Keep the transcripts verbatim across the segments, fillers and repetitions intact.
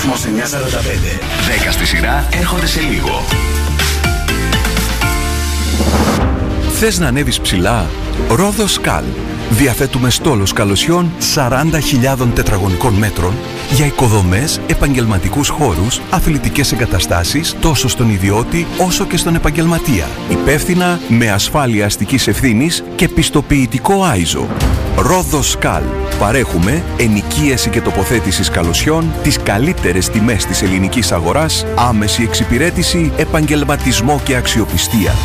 Ρυθμός εννιακόσια σαράντα πέντε. δέκα στη σειρά έρχονται σε λίγο. Θες να ανέβεις ψηλά? Ρόδος Καλ. Διαθέτουμε στόλο καλωσιών σαράντα χιλιάδων τετραγωνικών μέτρων για οικοδομές, επαγγελματικούς χώρους, αθλητικές εγκαταστάσεις τόσο στον ιδιώτη όσο και στον επαγγελματία. Υπεύθυνα, με ασφάλεια αστικής ευθύνης και πιστοποιητικό άιζο. Ρόδος Καλ. Παρέχουμε ενοικίαση και τοποθέτηση καλωσιών, τις καλύτερες τιμές της ελληνικής αγοράς, άμεση εξυπηρέτηση, επαγγελματισμό και αξιοπιστία.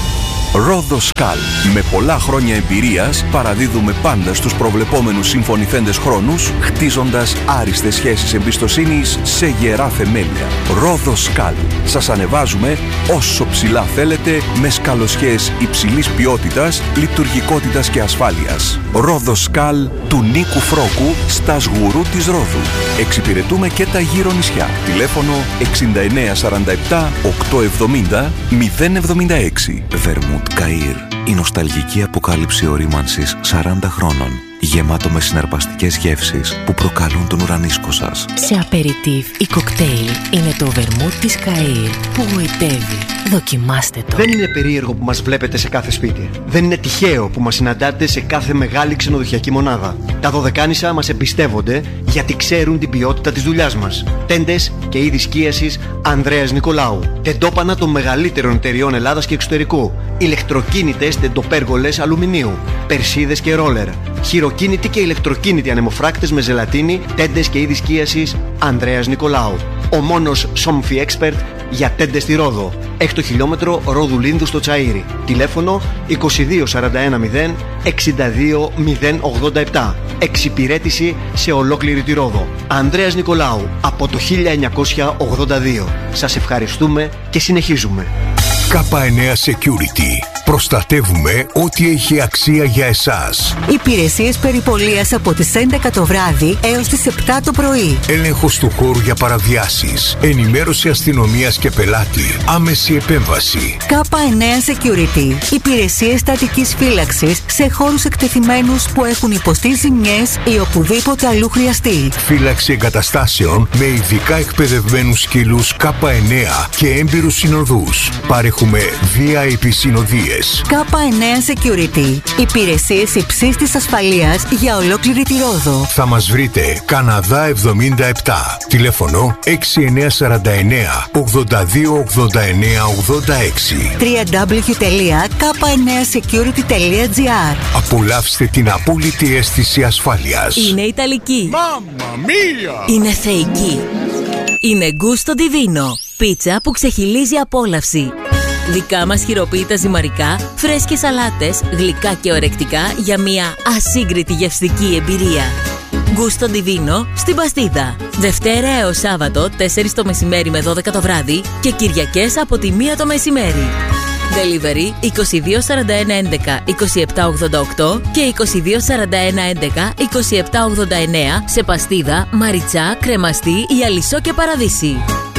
Ρόδος Καλ. Με πολλά χρόνια εμπειρίας παραδίδουμε πάντα στους προβλεπόμενους συμφωνηθέντες χρόνους, χτίζοντας άριστες σχέσεις εμπιστοσύνης σε γερά θεμέλια. Ρόδος Καλ. Σας ανεβάζουμε όσο ψηλά θέλετε με σκαλοσιές υψηλής ποιότητας, λειτουργικότητας και ασφάλειας. Ρόδος Καλ του Νίκου Φρόκου στα Σγουρού της Ρόδου. Εξυπηρετούμε και τα γύρω νησιά. Τηλέφωνο εξήντα εννέα σαράντα επτά οκτακόσια εβδομήντα μηδέν εβδομήντα έξι. Vermouth Cair. Η νοσταλγική αποκάλυψη ορίμανσης σαράντα χρόνων, γεμάτο με συναρπαστικές γεύσεις που προκαλούν τον ουρανίσκο σας. Σε απεριτίβ ή κοκτέιλ είναι το Vermouth της Cair που γοητεύει. Δοκιμάστε το. Δεν είναι περίεργο που μας βλέπετε σε κάθε σπίτι. Δεν είναι τυχαίο που μας συναντάτε σε κάθε μεγάλη ξενοδοχειακή μονάδα. Τα Δωδεκάνησα μας εμπιστεύονται γιατί ξέρουν την ποιότητα της δουλειάς μας. Τέντες και είδη σκίασης Ανδρέας Νικολάου. Τεντόπανα των μεγαλύτερων εταιριών Ελλάδας και εξωτερικού. Ηλεκτροκίνητες τεντοπέργολες αλουμινίου. Περσίδες και ρόλερ. Χειροκίνητοι και ηλεκτροκίνητοι ανεμοφράκτες με ζελατίνη. Τέντες και είδη σκίασης Ανδρέας Νικολάου. Ο μόνος Somfy Expert για τέντες στη Ρόδο. Έκτο χιλιόμετρο Ρόδου Λίνδου στο Τσαΐρι. Τηλέφωνο είκοσι δύο σαράντα ένα μηδέν εξήντα δύο μηδέν ογδόντα επτά. Εξυπηρέτηση σε ολόκληρη τη Ρόδο. Ανδρέας Νικολάου από το χίλια εννιακόσια ογδόντα δύο. Σας ευχαριστούμε και συνεχίζουμε. Κάπα εννέα Security. Προστατεύουμε ό,τι έχει αξία για εσάς. Υπηρεσίες περιπολίας από τις έντεκα το βράδυ έως τις επτά το πρωί. Έλεγχος του χώρου για παραβιάσεις. Ενημέρωση αστυνομίας και πελάτη. Άμεση επέμβαση. Κάπα εννέα Security. Υπηρεσίες στατικής φύλαξης σε χώρους εκτεθειμένους που έχουν υποστεί ζημιές ή οπουδήποτε αλλού χρειαστεί. Φύλαξη εγκαταστάσεων με ειδικά εκπαιδευμένους σκύλους Κάπα εννέα και έμπειρους συνοδούς. Παρέχουμε βι άι πι συνοδείες. Κάπα εννέα Security. Υπηρεσίες υψής της ασφαλείας για ολόκληρη τη Ρόδο. Θα μας βρείτε Καναδά εβδομήντα επτά. Τηλέφωνο έξι εννέα σαράντα εννέα ογδόντα δύο ογδόντα εννέα ογδόντα έξι. double-u double-u double-u τελεία κάπα εννέα security τελεία τζι άρ. Απολαύστε την απόλυτη αίσθηση ασφάλειας. Είναι Ιταλική. Μάμμα μία! Είναι θεϊκή. Είναι Gusto Divino. Πίτσα που ξεχυλίζει απόλαυση. Δικά μας χειροποίητα ζυμαρικά, φρέσκες σαλάτες, γλυκά και ορεκτικά για μια ασύγκριτη γευστική εμπειρία. Gusto Divino στην Παστίδα. Δευτέρα έως Σάββατο τέσσερις το μεσημέρι με δώδεκα το βράδυ και Κυριακές από τη μία το μεσημέρι. Delivery είκοσι δύο σαράντα ένα έντεκα είκοσι επτά ογδόντα οκτώ και είκοσι δύο σαράντα ένα έντεκα είκοσι επτά ογδόντα εννέα σε Παστίδα, Μαριτσά, Κρεμαστή, Ιαλισσό και Παραδείσι.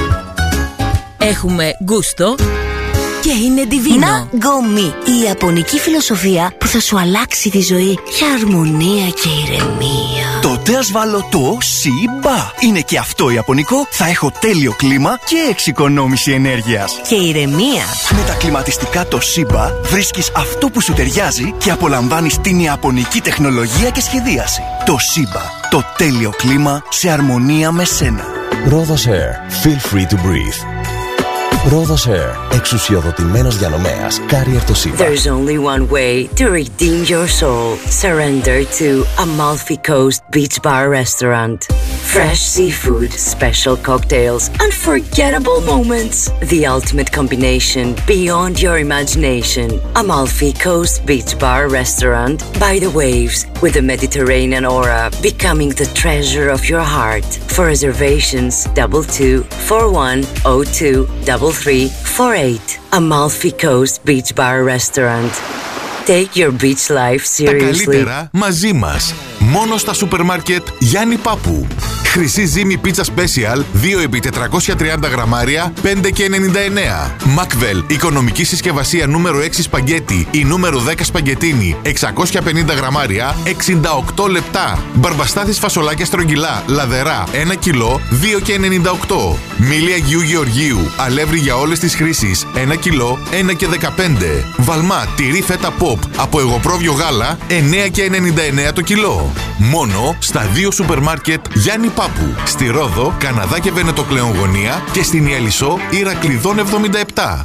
Έχουμε γούστο και είναι divino. Να γκομί, η ιαπωνική φιλοσοφία που θα σου αλλάξει τη ζωή για αρμονία και ηρεμία. Τότε ας βάλω το Σιμπά. Είναι και αυτό ιαπωνικό, θα έχω τέλειο κλίμα και εξοικονόμηση ενέργειας. Και ηρεμία. Με τα κλιματιστικά το Σιμπά βρίσκεις αυτό που σου ταιριάζει και απολαμβάνεις την ιαπωνική τεχνολογία και σχεδίαση. Το Σιμπά, το τέλειο κλίμα σε αρμονία με σένα. Rhodos Air. Feel free to breathe. Rhodos Air. Εξουσιοδοτημένος διανομέας. Carrier το Σίβα. There's only one way to redeem your soul. Surrender to Amalfi Coast Beach Bar Restaurant. Fresh seafood, special cocktails, unforgettable moments. The ultimate combination beyond your imagination. Amalfi Coast Beach Bar Restaurant by the waves with a Mediterranean aura, becoming the treasure of your heart. For reservations, double two four one oh two double three four eight. Amalfi Coast Beach Bar Restaurant. Take your beach life seriously. Τα καλύτερα μαζί μας. Μόνο στα σούπερ μάρκετ Γιάννη Πάπου. Χρυσή ζύμη πίτσα special δύο επί τετρακόσια τριάντα γραμμάρια πέντε και ενενήντα εννέα. Μακβέλ οικονομική συσκευασία νούμερο έξι σπαγκέτι ή νούμερο δέκα σπαγκετίνι εξακόσια πενήντα γραμμάρια εξήντα οκτώ λεπτά. Μπαρμπαστάθης φασολάκια στρογγυλά λαδερά ένα κιλό δύο και ενενήντα οκτώ. Μήλι Αγίου Γεωργίου αλεύρι για όλες τις χρήσεις ένα κιλό ένα και δεκαπέντε. Βαλμά τυρί φέτα pop από εγωπρόβιο γάλα εννέα και ενενήντα εννέα το κιλό. Μόνο στα δύο σούπερ μάρκετ Γιάννη Πάπου. Στη Ρόδο, Καναδά και Βενετοκλέον γωνία και στην Ιαλισσό Ηρακλειδών εβδομήντα επτά.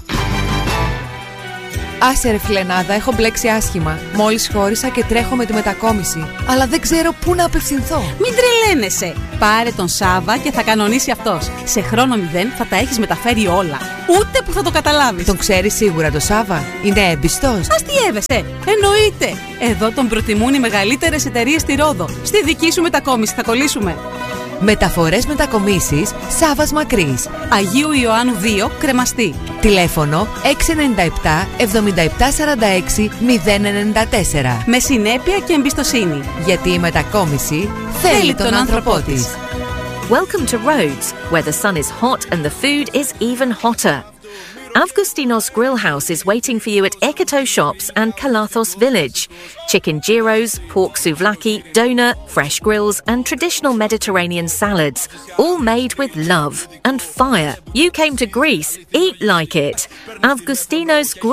Άσε ρε φιλενάδα, έχω μπλέξει άσχημα. Μόλις χώρισα και τρέχω με τη μετακόμιση. Αλλά δεν ξέρω πού να απευθυνθώ. Μην τρελαίνεσαι. Πάρε τον Σάβα και θα κανονίσει αυτός. Σε χρόνο μηδέν θα τα έχεις μεταφέρει όλα. Ούτε που θα το καταλάβεις. Τον ξέρεις σίγουρα το Σάβα? Είναι έμπιστος? Αστιεύεσαι. Εννοείται. Εδώ τον προτιμούν οι μεγαλύτερες εταιρείες στη Ρόδο. Στη δική σου μετακόμιση θα κολλήσουμε. Μεταφορές μετακομίσεις Σάβας Μακρύς, Αγίου Ιωάννου δύο, Κρεμαστή. Τηλέφωνο έξι εννιά επτά εβδομήντα επτά σαράντα έξι μηδέν ενενήντα τέσσερα. Με συνέπεια και εμπιστοσύνη. Γιατί η μετακόμιση θέλει τον άνθρωπό της. Welcome to Rhodes, where the sun is hot and the food is even hotter. Avgustinos Grill House is waiting for you at Ekoto Shops and Kalathos Village. Chicken gyros, pork souvlaki, donut, fresh grills and traditional Mediterranean salads, all made with love and fire. You came to Greece, eat like it. Avgustinos Grill